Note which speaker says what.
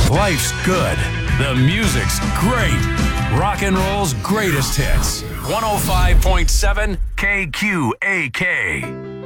Speaker 1: Life's good. The music's great. Rock and roll's greatest hits. 105.7 KQAK.